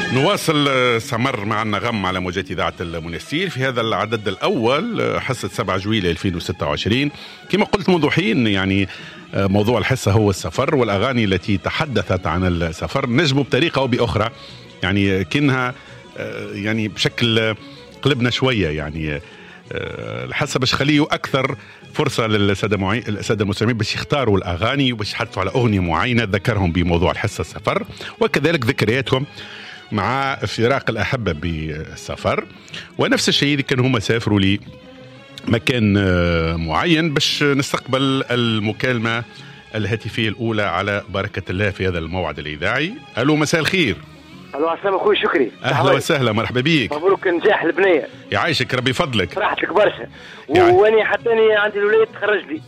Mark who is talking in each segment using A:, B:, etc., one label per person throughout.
A: نواصل سمر مع النغم على موجات إذاعة المنستير في هذا العدد الأول حصة 7 جويلة 2026. كما قلت منذ حين يعني موضوع الحصة هو السفر والأغاني التي تحدثت عن السفر نجموا بطريقة أو بأخرى يعني كأنها يعني بشكل قلبنا شوية يعني الحصة باش خليه أكثر فرصة للسادة المستمعين باش يختاروا الأغاني وباش يحدثوا على أغنية معينة ذكرهم بموضوع الحصة السفر وكذلك ذكرياتهم مع فراق الأحبة بالسفر. ونفس الشيء إذا كانوا هم سافروا لمكان معين باش نستقبل المكالمة الهاتفية الأولى على بركة الله في هذا الموعد الإذاعي. ألو مساء الخير.
B: الو عسلامة اخوي شكري.
A: اهلا وسهلا مرحبا بيك.
B: مبروك نجاح البنيه.
A: يعيشك ربي فضلك.
B: فرحت لك برشا واني حتى اني عندي الولاد تخرج لي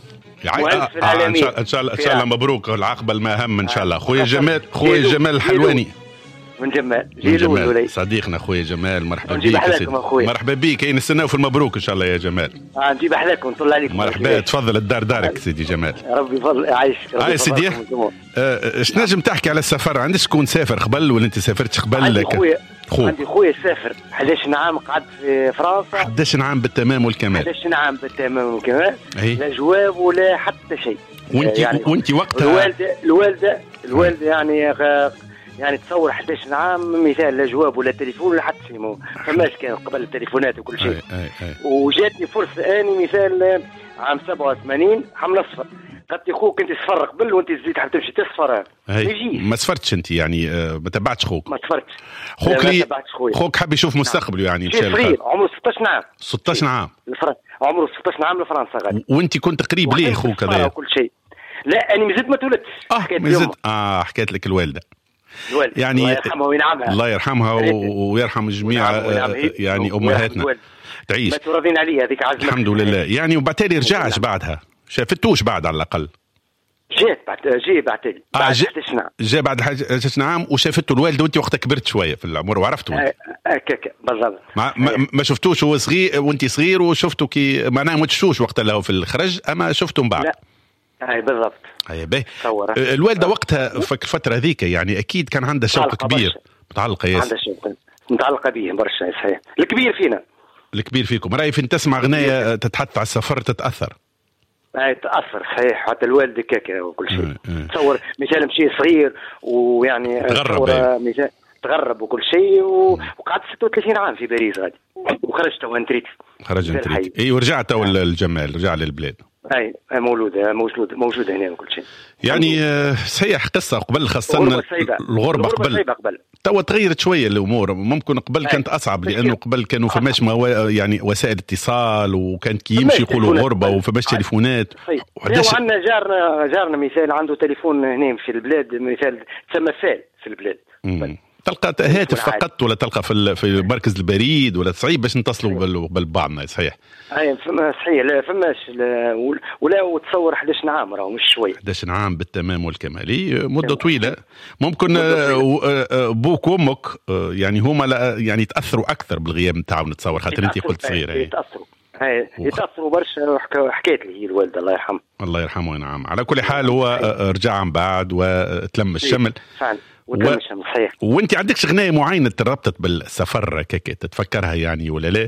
A: ان شاء الله مبروك العقبه المهم ان شاء الله. خويا جمال الحلواني
B: من جمال
A: صديقنا خويا جمال مرحبا بيك. مرحبا بيك نستناو في المبروك ان شاء الله يا جمال.
B: نجيب احلاكم نطلع عليكم.
A: مرحبا تفضل الدار دارك سيدي جمال.
B: ربي يفضل يعيشك.
A: هاي سيدي اش نجم تحكي على السفر؟ عندك شكون سافر قبل ولا انت سافرتش قبل؟
B: عندي خويا سافر 11 عام قعد في فرنسا. 11
A: عام بالتمام والكمال.
B: 11 عام بالتمام والكمال. لا جواب ولا حتى شيء.
A: وانت وقتها
B: الوالده يعني تصور 11 عام مثال لا جواب ولا تليفون ولا حتى شيء. ما فماش كان قبل التليفونات وكل شيء. وجاتني فرصه اني مثال عام 87 حمل اصفر. قلت لي خوك انت صفر قبل وانت زيد حاب تمشي تصفر.
A: ما صفرتش انت يعني ما تبعتش خوك؟
B: ما صفرتش
A: خوك حاب يشوف مستقبله يعني
B: مشى صغير عمره 16 عام.
A: 16 عام
B: عمره 16 عام لفرنسا غادي.
A: وانت كنت قريب ليه خوك هذا؟
B: كل شيء. لا انا مازلت ما تولدتش.
A: حكيت لك الوالده
B: يعني الله يرحمها وينعمها.
A: الله يرحمها ويرحم جميع يعني امهاتنا. تعيش
B: ما تراضين عليها هذيك عزمك
A: الحمد لله يعني. وبعتالي رجعش بعدها شافتوش بعد على الاقل؟
B: جاء بعتالي بعد 11 عام.
A: جاء بعد 11 عام وشافته الوالده وانت وقتها كبرت شويه في العمر وعرفتوا
B: هكاك بالضبط.
A: ما شفتوش هو صغير وانت صغير وشفتوا كي معناها ما تشوفوش وقتها له في الخرج اما شفتوا من بعد؟
B: لا هاي بالضبط.
A: هاي باهي. الوالده وقتها في الفتره هذيك يعني اكيد كان عندها شوق كبير. متعلقه ياسر. عندها
B: شوق متعلقه به برشا. صحيح الكبير فينا. الكبير
A: فيكم. راي فين تسمع غنايه تتحدث على السفر تتاثر؟
B: هاي تاثر صحيح. حتى الوالده كاكا وكل شيء. تصور مثال مشي صغير ويعني تغرب وكل شيء وقعدت 36 عام في باريس غادي وخرجت وانتريت.
A: ورجعت الجمال رجع للبلاد.
B: اي موجود هنا وكل شيء
A: يعني صحيح قصه قبل خاصه الغربه قبل توا تغيرت شويه الامور. ممكن قبل كانت اصعب لانه قبل كانوا فماش يعني وسائل اتصال وكانت كي يمشي يقولوا غربه وفماش تليفونات.
B: وعندنا جارنا مثال عنده تليفون هنا في البلاد مثال تسمى فال في البلاد.
A: تلقى هاتف فقط ولا تلقى في مركز البريد ولا صعيب باش نتصلوا ببعضنا؟ صحيح
B: صحيح. لا فماش ولا وتصور 11 عام راهو مش شويه.
A: 11 عام بالتمام والكمال مده طويله. ممكن بوك وامك يعني هما يعني تاثروا اكثر بالغياب نتاعو نتصور خاطر انت قلت صغيره.
B: يتاثروا برشا. حكيت لي الوالده الله يرحمها.
A: الله يرحمه ونعم. على كل حال هو رجع من بعد وتلم الشمل فعلا.
B: صحيح.
A: وانت عندكش غنايه معينه تربطت بالسفر كيك تتفكرها يعني ولا لا؟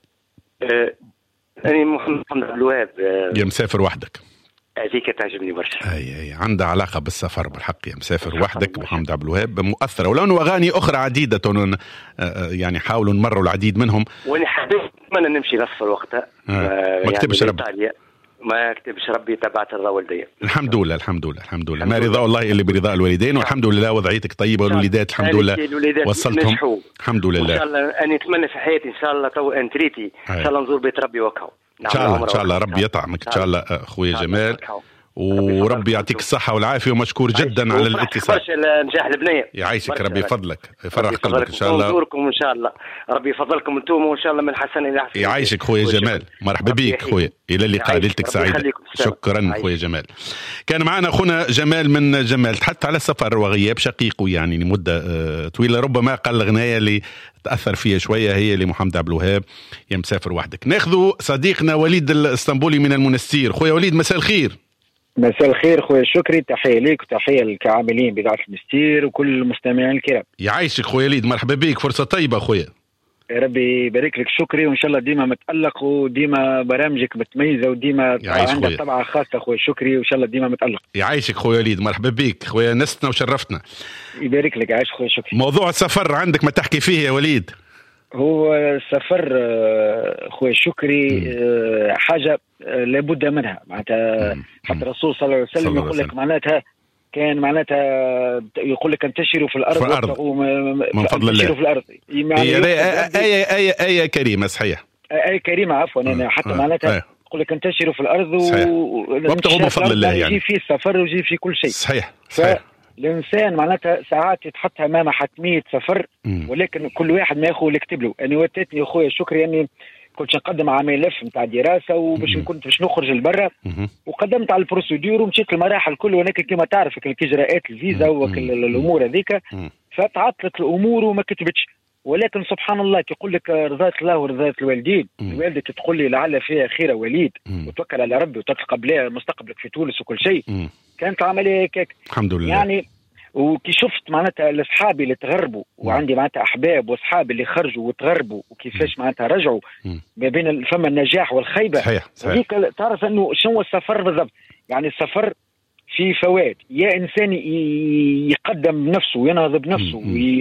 B: أنا محمد عبد الوهاب.
A: يا مسافر وحدك
B: هذيك تعجبني برشا.
A: اي عندها علاقه بالسفر بالحق. يا مسافر وحدك محمد عبد الوهاب مؤثره ولو انه اغاني اخرى عديده يعني حاولوا نمروا العديد منهم.
B: وانا حبيت اتمنى نمشي نصفر وقتها
A: ما كتبش ربي.
B: ما كتبش ربي تبعت رضا والدي.
A: الحمد لله ما رضا الله الا برضا الوالدين. والحمد لله وضعيتك طيبه والوليدات الحمد لله وصلتهم الحمد لله.
B: ان شاء الله انا اتمنى في حياتي ان شاء الله تو انتريتي ان شاء الله نزور بيت ربي وكهو
A: ان شاء الله ربي يطعمك ان شاء الله اخويا جمال وربي يعطيك الصحة والعافية ومشكور جدا على الاتصال.
B: برشا نجاح البنية.
A: يعيشك ربي فضلك يفرح قلبك إن شاء الله.
B: نزوركم إن شاء الله ربي يفضلكم أنتم وإن شاء الله من حسن إلى أحسن.
A: يعيشك خويا جمال مرحبا بيك خويا إلى اللقاء ليلتك سعيدة. شكرا خويا جمال. كان معنا أخونا جمال من جمال تحدث على السفر وغياب شقيقه يعني لمدة طويلة. ربما قال الغناية اللي تأثر فيها شوية هي لمحمد عبد الوهاب يا مسافر وحدك. ناخذ صديقنا وليد الاسطنبولي من المنستير. خويا وليد مساء الخير.
C: مساء الخير خويا شكري، تحية ليك وتحية للعاملين بإذاعة المستير وكل المستمعين الكرام.
A: يعيشك خويا وليد، مرحبا بك، فرصة طيبة خويا.
C: ربي يبارك لك شكري، وإن شاء الله ديما متألق وديما برامجك متميزة وديما عندك طبعة خاصة خويا شكري، وإن شاء الله ديما متألق.
A: يعيشك خويا وليد، مرحبا بك خويا، نستنا وشرفتنا.
C: يبارك لك، عايش خويا شكري.
A: موضوع السفر عندك ما تحكي فيه يا وليد؟
C: هو السفر خويا شكري حاجة لابد منها معناتها، حتى الرسول صلى الله عليه وسلم يقول لك معناتها كان معناتها يقول لك انتشروا في الارض
A: من فضل الله
C: في الارض.
A: يعني آية كريمة صحيح،
C: آية كريمة عفوا أنا حتى معناتها يقول لك انتشروا في الارض
A: وابتغوا من فضل الله، يعني
C: يجي فيه السفر ويجي فيه كل شيء.
A: صحيح.
C: الإنسان معناتها ساعات يتحط أمام حتمية سفر، ولكن كل واحد ما ياخذ اللي يكتب له. أنا واتتني أخويا شكري أني كنت نقدم على ملف نتاع دراسة وباش كنت باش نخرج لبرا، وقدمت على البروسيدور ومشيت المراحل كل، ولكن كما تعرف الإجراءات الفيزا والأمور هذيك، فتعطلت الأمور وما كتبتش. ولكن سبحان الله يقول لك رضاة الله ورضاة الوالدين. الوالدة تقول لي لعل فيها خير وليد، وتوكل على ربي وتلقى بلا مستقبلك في تونس وكل شيء. كانت العملية هيك
A: الحمد لله
C: يعني. وكي شفت معناتها اصحابي اللي تغربوا، وعندي معناتها احباب واصحابي اللي خرجوا وتغربوا وكيفاش معناتها رجعوا ما بين فما النجاح والخيبه.
A: صحيح.
C: تعرف انه شنو السفر بالضبط؟ يعني السفر في فوائد، يا انسان يقدم بنفسه وينهض بنفسه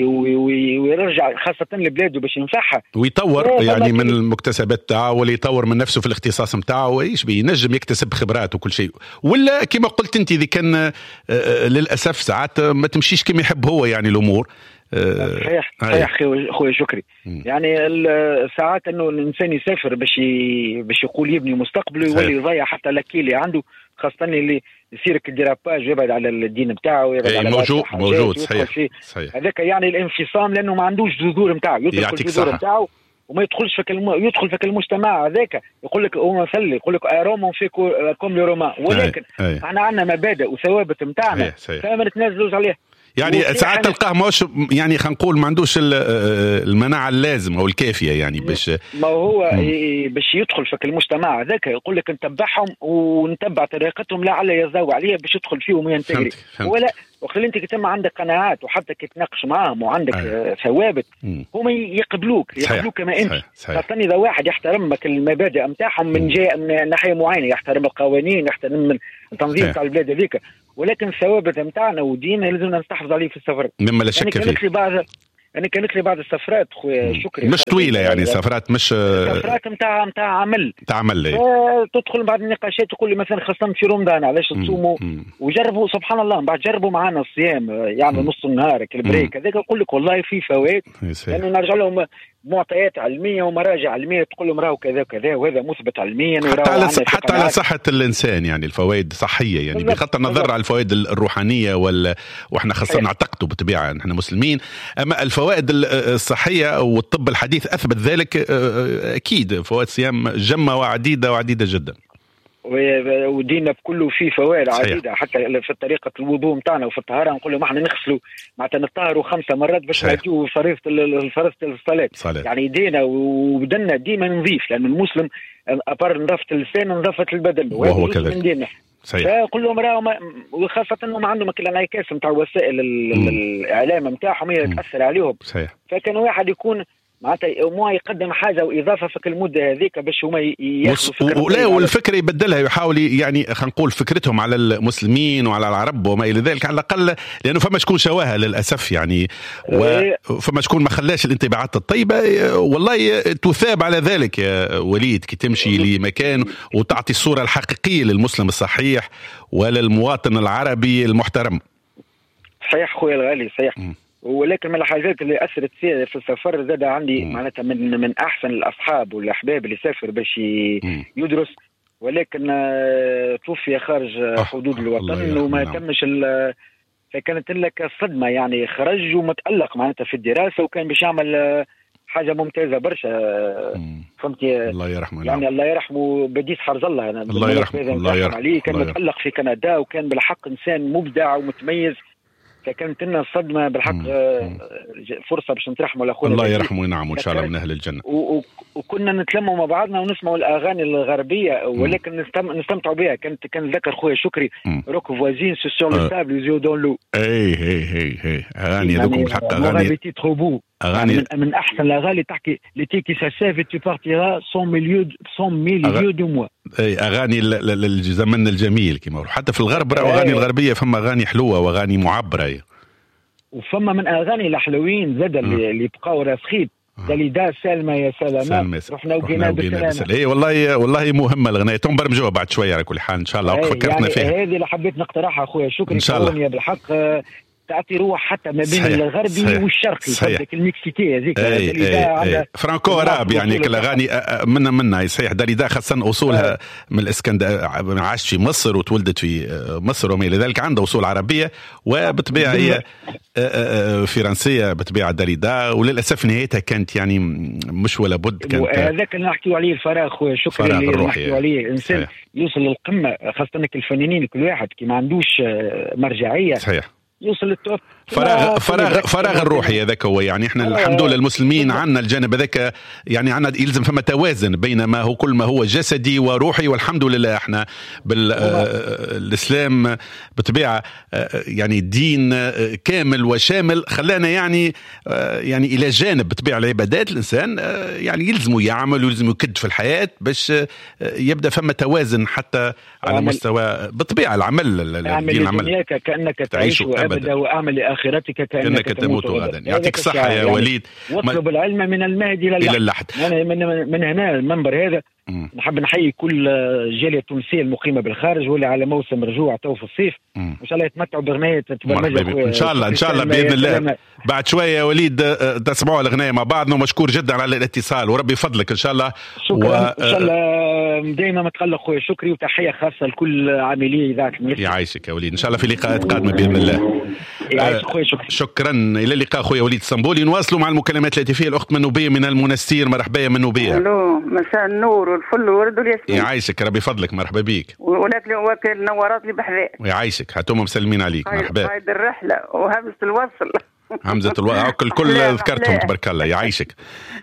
C: ويرجع خاصه لبلاده باش ينفعها
A: ويطور يعني من المكتسبات تاعه، ولا يطور من نفسه في الاختصاص نتاعه، ايش بينجم يكتسب خبرات وكل شيء. ولا كما قلت انت اذا كان للاسف ساعات ما تمشيش كما يحب هو يعني الامور.
C: صحيح خويا شكري. يعني ساعات انه الانسان يسافر باش يقول يبني مستقبله، يولي يضيع حتى الاكل اللي عنده، خاصة اللي يصير الدراباج يبعد على الدين بتاعه، يبعد على
A: موجود صحيح.
C: هذاك يعني الانفصام، لانه ما عندوش جذور بتاعه، يدخل الجذور بتاعه وما يدخلش يدخل في المجتمع هذاك. يقول لك هو مثل يقول لك روما فيكم لروما، ولكن احنا عندنا مبادئ وثوابت بتاعنا فما نتنازلوش عليها.
A: يعني ساعات تلقاه ماهوش يعني خلينا نقول ما عندوش المناعه اللازمه او الكافيه يعني باش
C: ما هو باش يدخل في المجتمع هذاك. يقول لك نتبعهم ونتبع طريقتهم لعل يرضوا عليها باش يدخل فيهم وينتجري. ولا وقت اللي انت كتم عندك قناعات وحتى كتناقش معاهم وعندك ثوابت، هما يقبلوك كما انت. خاصة اذا واحد يحترمك المبادئ نتاعهم من ناحيه معينه، يحترم القوانين، يحترم التنظيم تاع البلاد هذيك، ولكن الثوابت نتاعنا وديننا لازم نستحفظ عليه في السفر.
A: مما لا شك فيه.
C: كانت لي بعض السفرات خويا شكري
A: مش طويله يعني سفرات، مش
C: سفرات نتاع عمل تدخل بعد النقاشات تقول لي مثلا خاصه في رمضان علاش تصوموا، وجربوا سبحان الله بعد جربوا معنا الصيام يعني نص النهار البريك هذاك. يقول لك والله في فوائد، لانه نرجع لهم معطيات علميه ومراجع علميه تقول لهم راهو كذا وكذا وهذا مثبت علميا،
A: حتى على صحه الانسان يعني الفوائد صحيه يعني بغض النظر على الفوائد الروحانيه واحنا خاصه نعتقدوا بالطبيعه نحن مسلمين، اما الفوائد الصحيه والطب الحديث اثبت ذلك اكيد. فوائد الصيام جمه وعديده جدا،
C: وديننا كله فيه فوائد عديده. حتى في طريقه الوضوء نتاعنا وفي الطهاره نقول لهم احنا نغسلوا معناتها نطهروا 5 مرات باش نجيو فريضه الصلاه. يعني يدينا وبدنا ديما نظيف، لان المسلم ابار نظافه اللسان نظافه البدن،
A: وهو كذلك
C: من ديننا. فقل لهم راهو وخاصه انهم عندهم الانعكاس نتاع وسائل الاعلام نتاعهم هي تاثر عليهم. فكان واحد يكون معناتها ما يقدم حاجه واضافه في المده هذيك باش هما ياخذوا
A: فكره والفكره يبدلها، يحاول يعني خلينا نقول فكرتهم على المسلمين وعلى العرب وما الى ذلك على الاقل، لانه فما شكون شواها للاسف يعني، وفما شكون ما خلاش الانطباعات الطيبه. والله تثاب على ذلك يا وليد كي تمشي لمكان وتعطي الصوره الحقيقيه للمسلم الصحيح وللمواطن العربي المحترم.
C: صحيح خويا الغالي صحيح. ولكن من الحاجات اللي اثرت فيها في السفر زاد عندي معناتها من احسن الاصحاب والاحباب اللي سافر باش يدرس، ولكن توفي خارج حدود الوطن وما تمش فكانت لك صدمه يعني. خرج ومتالق معناتها في الدراسه وكان باش يعمل حاجه ممتازه برشا. فهمتي
A: الله يرحمه
C: يعني. الله يرحمه بديس حرز الله. أنا
A: الله يرحمه عليه.
C: كان متالق في كندا وكان بالحق انسان مبدع ومتميز فكانت لنا الصدمه بالحق. فرصه باش نترحموا لاخونا
A: الله يرحمه وينعمه ان شاء الله من اهل الجنه.
C: وكنا نتلموا مع بعضنا ونسمعوا الاغاني الغربيه ولكن نستمتعوا بها. كان ذكر خويا شكري روك فوازين سور لو تابل يزيو دون لو.
A: اي اغاني هذوكم بالحق اغاني
C: اغاني من احسن الاغاني تحكي لتي كي سا سيف تو بارتيرا 100 مليون دو موا.
A: اي اغاني الزمن الجميل كما حتى في الغرب راهو اغاني الغربيه فما اغاني حلوه واغاني معبره.
C: وفما من اغاني الحلوين زاد اللي بقاو راسخين. داليدا سلمى يا سلامة رحنا وجينا بالسلامة.
A: اي والله مهمه الاغنيه تنبرمجوها بعد شويه على كل حال ان شاء الله. فكرتنا
C: يعني
A: فيها
C: هذه اللي حبيت نقترحها اخويا شكري ان شاء الله بالحق تعطي روح حتى ما بين الغربي والشرقي. فهمتك المكسيكيه هذيك
A: فرانكو اراب يعني الاغاني منا صحيح. داليدا خاصه اصولها من الاسكندر، عاشت في مصر وتولدت في مصر وما الى ذلك، عندها اصول عربيه وبطبيعه هي فرنسيه بطبيعه داليدا، وللاسف نهايتها كانت يعني مش ولا بد. كانت
C: هذاك اللي نحكيو عليه الفراغ خويا شكري اللي نحكيو عليه. الانسان يوصل للقمه خاصه الفنانين كل واحد كي ما عندوش مرجعيه
A: صحيح
C: يوصل للتوب.
A: فراغ الروحي هذاك هو. يعني احنا الحمد لله المسلمين عندنا الجانب هذاك، يعني عندنا يلزم فما توازن بين ما هو كل ما هو جسدي وروحي، والحمد لله احنا بالاسلام بطبيعه يعني دين كامل وشامل خلانا يعني الى جانب بطبيعه العبادات الانسان يعني يلزم يعمل ويلزم يكد في الحياه باش يبدا فما توازن حتى على مستوى بطبيعه العمل.
C: الدين عمل كانك تعيش ابدا واعمل لاخرتك كانك تموت غدا.
A: يعطيك الصحه يا وليد.
C: واطلب العلم من المهد الى اللحد. من هنا المنبر هذا نحب نحيي كل جاليه التونسيه المقيمه بالخارج واللي على موسم رجوع تو في الصيف وان شاء الله يتمتعوا باغنيه تبرمجها
A: ان شاء الله باذن الله. بعد شويه يا وليد تسمعوا الاغنيه مع بعض. ومشكور جدا على الاتصال وربي يفضلك ان شاء الله.
C: شكرا ان شاء الله دائما متقلق خويا شكري، وتحيه خاصه لكل عاملي اذاعه المنستير.
A: يعيشك يا وليد ان شاء الله في لقاءات قادمه باذن الله. شكرا الى اللقاء خويا وليد الصنبولي. نواصلوا مع المكالمات الهاتفيه. الاخت منوبيه من المنستير، مرحبا يا منوبيه.
D: الو مساء النور والفل والورد والياسمين.
A: يعيشك ربي فضلك. مرحبا بيك.
D: وكل نورات لي بحذاء.
A: يعيشك هاتوما مسلمين عليك. مرحبا.
D: قايد الرحله وهمزه الوصل
A: الكل ذكرتهم تبارك الله. يعيشك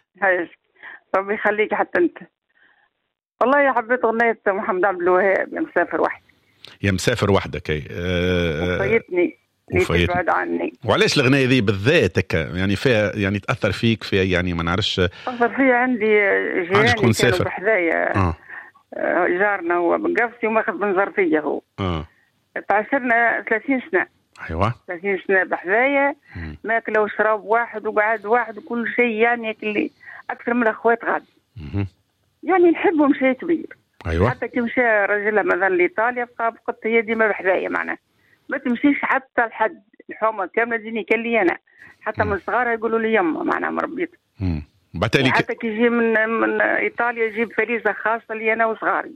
D: ربي يخليك حتى انت. والله حبيت اغنيه محمد عبد الوهاب يا مسافر وحدك.
A: يا مسافر وحدك اي
D: وفايتني تبعد عني.
A: وعلاش الاغنيه ذي بالذات يعني فيها يعني تاثر فيك فيها يعني ما نعرفش
D: تاثر فيا؟ عندي جيراني كانوا بحذايا جارنا هو من قفصي وماخذ من ظرفيه هو تعاشرنا 30 سنه.
A: ايوه
D: 30 سنه بحذايا ماكله وشراب واحد وقعد واحد وكل شيء يعني اللي اكثر من الاخوات غادي يعني نحبهم شيء كبير.
A: ايوه
D: حتى كي مشى رجلها مثلا لايطاليا بقت هي ديما بحذايا معناها ما تمشيش حتى لحد الحومه كامله ديني كان لي انا حتى من صغارها يقولوا لي يما معناها مربيت. حتى كي يجي من ايطاليا يجيب فريزه خاصه لي انا وصغاري.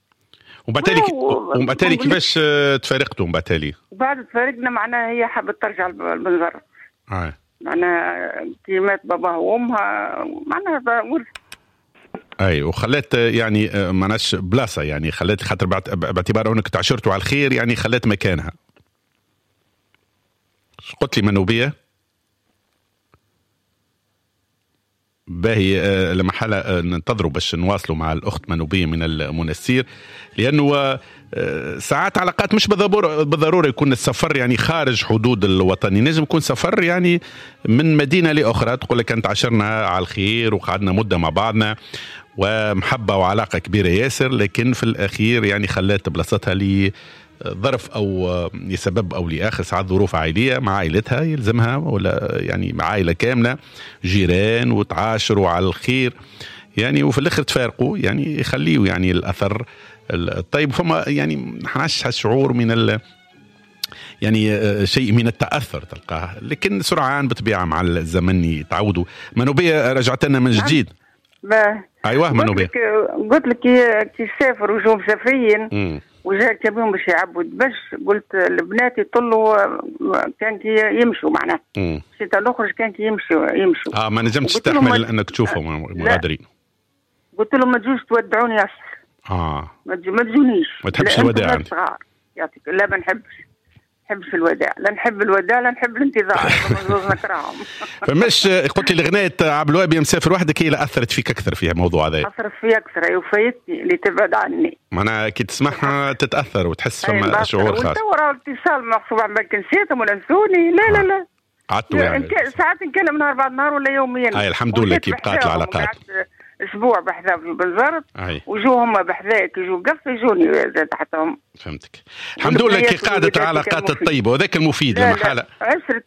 A: وبعتالي كيفاش تفارقتوا؟
D: بعد تفارقنا معناها هي حبت ترجع للبنزرت. معناها كي مات باباها وامها معناها ورث.
A: اي وخلات يعني معناش بلاصه يعني خلات خاطر باعتبار انك تعشرتوا على الخير يعني خلات مكانها. قلت لي منوبيه باهي لما حالة ننتظروا باش نواصلوا مع الأخت منوبية من المنستير، لأنه ساعات علاقات مش بالضرورة يكون السفر يعني خارج حدود الوطن، لازم يكون سفر يعني من مدينة لأخرى تقول لك أنت عشرنا على الخير وقعدنا مدة مع بعضنا ومحبة وعلاقة كبيرة ياسر، لكن في الأخير يعني خلات بلاصتها لي ظرف أو لسبب أو لآخر، ساعات ظروف عائلية مع عائلتها يلزمها ولا يعني مع عائلة كاملة جيران وتعاشروا على الخير يعني، وفي الآخر تفارقوا يعني يخليوا يعني الأثر الطيب. فما يعني حناش هالشعور من يعني شيء من التأثر تلقاه، لكن سرعان بطبيعة مع الزمن يتعودوا. منوبية رجعت لنا من جديد. أيوة منوبية
D: قلت لك كي سافر وجو مسافرين وجاء كابيهم باش يعبوا باش قلت البنات يطلوا كان كي يمشوا معناه شتا نخرج كان كي يمشوا
A: ما نجمتش تستحمل انك تشوفهم مغادرين.
D: قلت لهم ما تجوش تودعوني اصلا ما تجونيش،
A: ما تحبش الوداع
D: صغار يعطيك لا ما نحبش نحبش الوداع، لا نحب الوداع لا نحب الانتظار. زوز نكرههم.
A: فماش قلت لي الغناية عبد الوهاب يا مسافر وحدك هي اللي أثرت فيك أكثر فيها الموضوع هذا؟
D: أثرت فيا أكثر وفايتني اللي تبعد عني.
A: معناها كي تسمعها تتأثر وتحس فما شعور خاص.
D: ورا الاتصال محسوب عن بالك نسيتهم ولا نسوني. لا لا لا
A: عدتوا يعني
D: ساعات نكلم نهار بعد نهار ولا يوميا.
A: الحمد لله كي بقات العلاقات.
D: اسبوع بحذا في البنزرت وجو هما بحذاك يجوا قف يجوني زاد حتى هم.
A: فهمتك. الحمد لله كي قعدت العلاقات الطيبه وذاك المفيد المحاله.
D: عشرة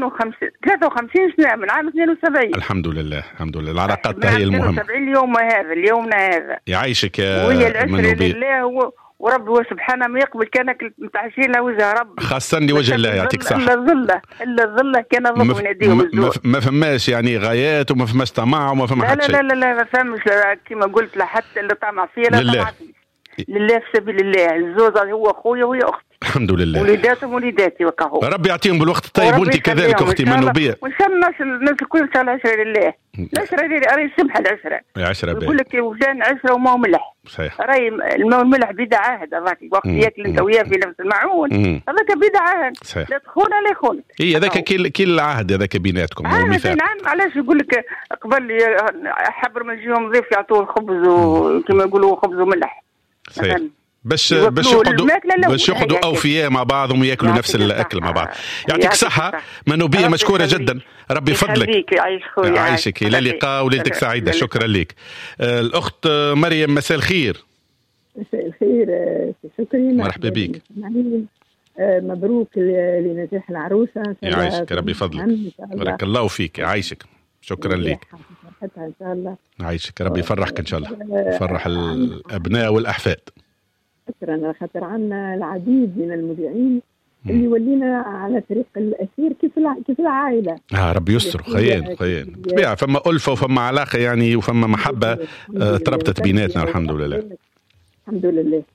D: 53 سنه من عام 72.
A: الحمد لله الحمد لله العلاقات هي المهمه.
D: 72 اليومنا هذا
A: يعيشك
D: وهي العشرة لله ورب سبحانه ما يقبل كانك متعشين له وجه رب
A: خاصة لوجه الله يعطيك صح.
D: إلا الظلة كان ظلم من يديهم
A: ما فماش يعني غايات وما فماش طمع وما فما حتى
D: شيء. لا ما فهمش كما قلت لحتى اللي طمع فيه لا طمع فيه لله في سبيل الله. الزوز هو أخويا وهي أختي
A: الحمد لله.
D: وليداتهم وليداتي وكهو.
A: ربي يعطيهم بالوقت الطيب وانت كذلك اختي منوبيه.
D: وان شاء الله الناس الكل ان شاء الله 10 لله. العشرة لله راهي سمحه العشرة. يقول لك وجان عشرة وماء وملح.
A: صحيح.
D: راهي الماء والملح بدا عهد هذاك وقت ياكل انت وياه في نفس المعون هذاك بدا عهد. لا تخون لا يخونك.
A: هي هذاك كل العهد هذاك بيناتكم هو مثال.
D: نعم علاش يقول لك قبل حبر ما يجيهم ضيف يعطوه الخبز وكما يقولوا خبز وملح.
A: صحيح. باش يقعدوا اوفياء مع بعضهم وياكلوا نفس الاكل مع بعض. يعطيك صحه منوبيه مشكوره جدا. ربي يفضلك. يعيشك الى اللقاء وليلتك سعيده. شكرا لك. الاخت مريم مساء الخير.
E: مساء الخير شكرا.
A: مرحبا بك.
E: مبروك لنجاح العروسه.
A: يعيشك ربي يفضلك. بارك الله فيك. يعيشك. شكرا لك.
E: ان شاء الله.
A: يعيشك ربي يفرحك ان شاء الله. يفرح الابناء والاحفاد.
E: شكرا. خاطر عنا العديد من المذيعين اللي ولينا على طريق الأسير كيف العائلة.
A: ربي يستر. خيان طبيعة فما ألفة وفما علاقة يعني وفما محبة تربطت بيناتنا الحمد لله.
E: الحمد لله.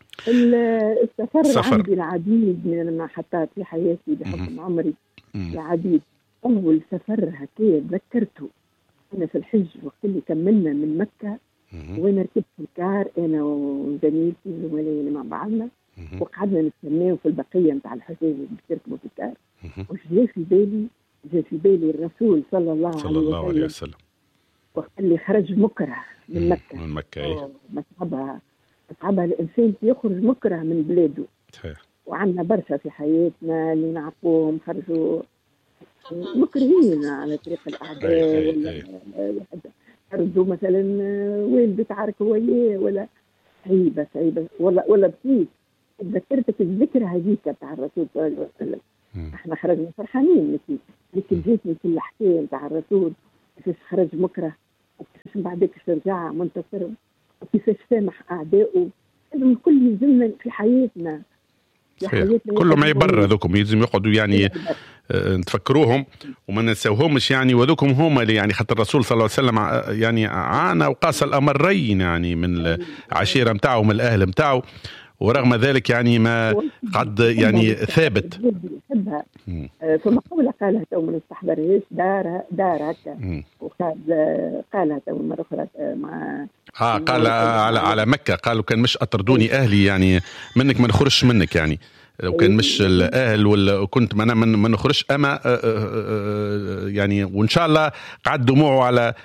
E: السفر عندي العديد من المحطات في حياتي بحكم عمري. العديد. أول سفر هكذا تذكرته أنا في الحج وقت اللي كملنا من مكة وين ركبت في الكار انا وزميلتي زملائي مع بعضنا وقعدنا نستناو في البقيه نتاع الحجاج اللي بيركبوا في الكار. وش جا في بالي الرسول صلى الله عليه وسلم وقت اللي خرج مكره من مكه. مصعبها الانسان يخرج مكره من بلاده. وعندنا برشا في حياتنا اللي نعرفوهم خرجوا مكرهين على طريق الاعداء ردوا مثلا وين بتعارك وياه ولا عيبة ولا بكيت. تذكرتك الذكرى هذيك بتاع الرسول صلى الله عليه وسلم. احنا خرجنا فرحانين لكن جيتني كل الحكايه بتاع الرسول كيفاش خرج مكره وكيفاش من بعدك رجع منتصر وكيفاش سامح اعدائه. هذا الكل يلزمنا في حياتنا.
A: كلهم عبر هذوكم يلزم يقعدوا يعني نتفكروهم وما ننساوهمش يعني. وذوكم هما اللي يعني خاطر الرسول صلى الله عليه وسلم يعني عانى وقاس الأمرين يعني من العشيرة متاعه ومن الأهل متاعه ورغم ذلك يعني ما قد يعني ثابت.
E: ثم قبل قالها تو ما نستحضرهاش دار هكا قالها تو مرة أخرى مع
A: قال على مكة قالوا كان مش أطردوني أهلي يعني منك ما نخرجش منك يعني لو كان مش الأهل ولا كنت أنا ما نخرجش أما يعني وإن شاء الله قعد دموعه على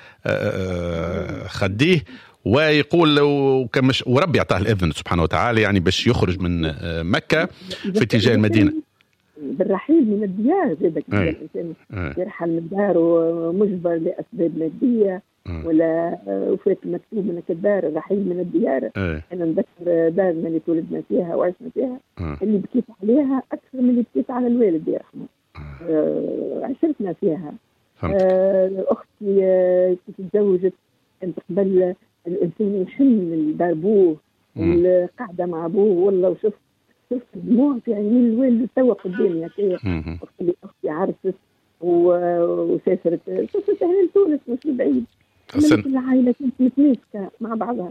A: خديه ويقول وكمش وربي يعطاه الإذن سبحانه وتعالى يعني باش يخرج من مكة في اتجاه المدينة
E: بالرحيل من الديار. زادك الإنسان يرحل من داره مجبر لأسباب مادية ولا وفاة مكتوب من الدار. الرحيل من الديار. أنا نذكر دارنا اللي تولدنا فيها وعشنا فيها اللي بكيت عليها أكثر من اللي بكيت على الوالد يرحمه. عشرتنا فيها. أختي كيف تزوجت كانت قبل الإنسان يحن لدار أبوه والقعدة مع أبوه والله شفت دموع في عينين الوالد توا قدامي هكايا. أختي عرست وسافرت هنا لتونس مش بعيد. كل العائلة كانت متماسكة مع بعضها.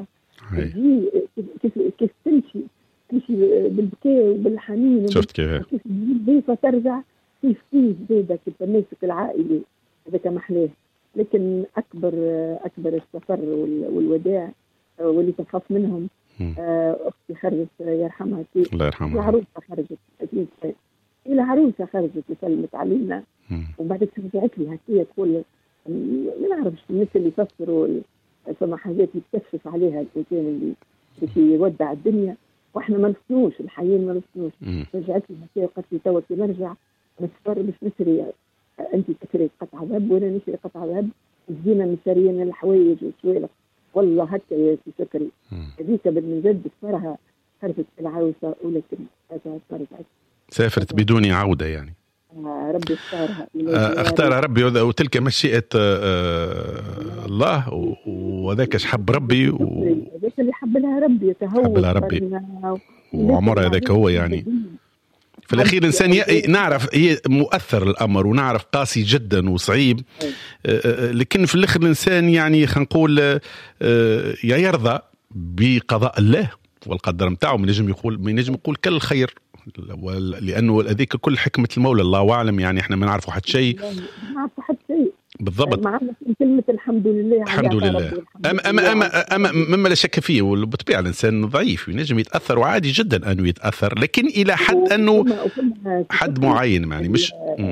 E: كيف تمشي بالبكاء وبالحنين.
A: شفت كيف
E: ضيفة ترجع كيف زادك التماسك العائلي هذاك محلاه. لكن أكبر السفر والوداع واللي تخاف منهم أختي خرجت يرحمها
A: الله يرحمها.
E: العروسة خرجت أكيد العروسه خرجت وسلمت علينا وبعد رجعت لي هكذا تقول ما نعرفش الناس اللي يفسروا فما حاجات يتكشف عليها الانسان اللي باش يودع الدنيا واحنا ما نفسنوش الحياه ما نفسنوش. رجعت لي هكذا قالت لي توا كي نرجع نسفر باش نشري انت تشري قطعه ذهب وانا نشري قطعه ذهب زينه مشاريين الحوايج والسوالف والله هكا يا سي شكري هذيك من جد سفرها خرجت العروسه ولكن
A: سافرت بدون عوده يعني.
E: ربي اختارها
A: اختارها ربي وتلك مشيئة الله وذاك حب ربي
E: هذاك اللي حب لها ربي
A: حب لها ربي وعمرها هذاك هو يعني في الأخير إنسان نعرف هي مؤثر الأمر ونعرف قاسي جدا وصعيب لكن في الآخر الإنسان يعني خلينا نقول يرضى بقضاء الله والقدر متاعه من نجم يقول كل الخير لأنه هذيك كل حكمة المولى الله أعلم يعني إحنا ما نعرفوا حد شيء بالضبط
E: معنا كلمة الحمد لله
A: الحمد لله أما مما لا شك فيه وبطبيعة الإنسان ضعيف ينجم يتأثر وعادي جدا أنه يتأثر لكن إلى حد أنه حد معين يعني مش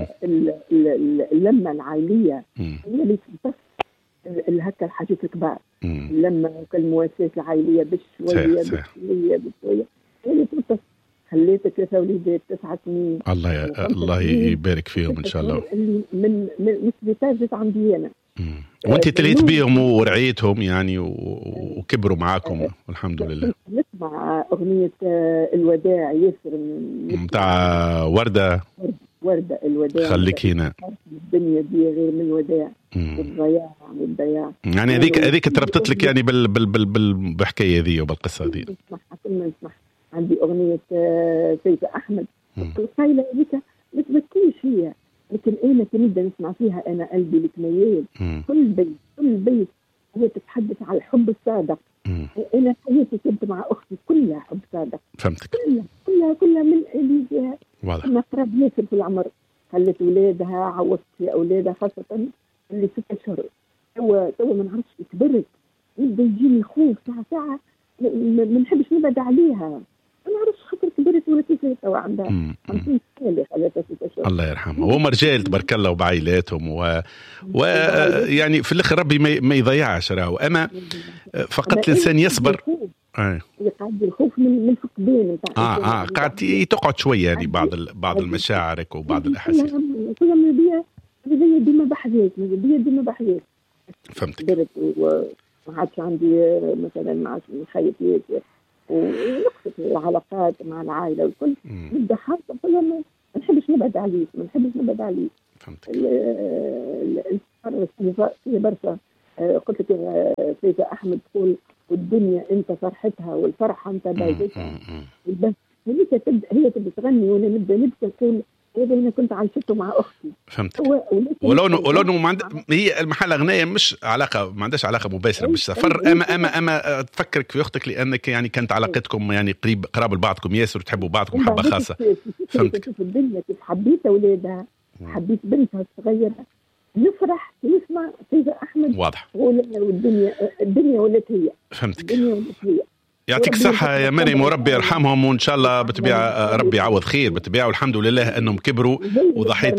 E: اللمة العائلية هي اللي تمتص هكا الحاجات الكبار اللمة والمؤسسات العائلية بشوية هي اللي تمتص خليت 3 وليدات 9 سنين
A: الله يبارك فيهم ان شاء الله
E: من مش بتاجت عندي انا
A: وانت تليت بيهم ورعيتهم يعني وكبروا معاكم والحمد لله.
E: نسمع اغنيه الوداع ياسر
A: متاع وردة
E: الوداع
A: خليك هنا
E: الدنيا دي غير من الوداع والضياع
A: يعني هذيك تربطت لك يعني بالحكايه ذي وبالقصه ذي.
E: نسمع عندي أغنية سيدة أحمد القايلة هذيك ما تبكيش هي لكن أنا كنبدأ نسمع فيها أنا قلبي لك ميال كل بيت هي تتحدث عن الحب الصادق. أنا حياتي كنت مع أختي كلها حب صادق
A: فهمتك
E: كلها من اللي جهة
A: واضح
E: أنا قرب ياسر في العمر خلت أولادها عوضت في أولادها خاصة اللي 6 أشهر توا ما نعرفش كبرت يبدأ يجيني خوف ساعة ما نحبش نبعد عليها ما نعرفش خاطر كبرت ولا كيف توا عندها 50 سنة اللي خلتها 6 أشهر
A: الله يرحمها. هم رجال تبارك الله وبعائلاتهم يعني في الآخر ربي ما يضيعش راهو أما فقط الإنسان يصبر.
E: قاعد الخوف من فقدان
A: قاعد تقعد شوية يعني بعض المشاعرك وبعض الأحاسيس
E: كلها بيها ديما بحاجات
A: فهمتك.
E: ما عادش عندي مثلا ما عادش نخيط ياسر ونقصت العلاقات مع العائله والكل نبدا حاجه كلها ما نحبش نبعد عليه
A: فهمتك.
E: الفرق فيه برشا قلت لك سيدة أحمد تقول والدنيا أنت فرحتها والفرحة أنت بايدتها بس هي تبدأ تغني وأنا نبدأ نقول هذا أنا كنت عايشته مع أختي.
A: فهمتك. ولو هي المحل أغنية مش علاقة ما عندهاش علاقة مباشرة مش سفر أما تفكرك في أختك لأنك يعني كانت علاقتكم يعني قراب لبعضكم ياسر وتحبوا بعضكم محبة خاصة.
E: فهمتك. في الدنيا كيف حبيت أولادها حبيت بنتها الصغيرة نفرح نسمع سيدة أحمد
A: واضح
E: والدنيا ولت هي.
A: فهمتك. يعطيك الصحة يا مريم وربي يرحمهم وإن شاء الله بتبيع ربي يعوض خير بتبيع والحمد لله أنهم كبروا وضحيت.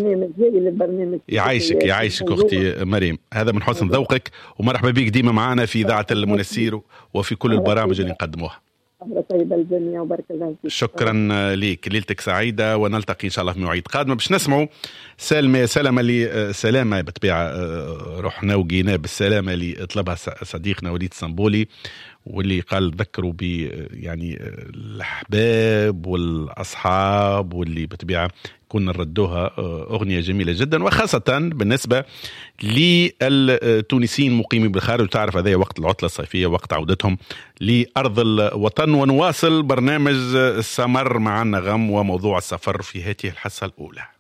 A: يعيشك أختي مريم هذا من حسن ذوقك ومرحبا بك ديما معنا في إذاعة المنسير وفي كل البرامج اللي نقدموها.
E: طيبة الجميع وبارك الله فيك.
A: شكرا ليك ليلتك سعيدة ونلتقي إن شاء الله في مواعيد قادمة باش نسمعوا سلامة بتبيع روحنا وجينا بالسلامة اللي طلبها صديقنا وليد صنبولي واللي قال ذكروا ب يعني الأحباب والأصحاب واللي بتبيع كنا نردوها أغنية جميلة جدا وخاصة بالنسبة للتونسيين مقيمين بالخارج وتعرف هذا وقت العطلة الصيفية وقت عودتهم لأرض الوطن. ونواصل برنامج السمر مع النغم وموضوع السفر في هذه الحصة الأولى.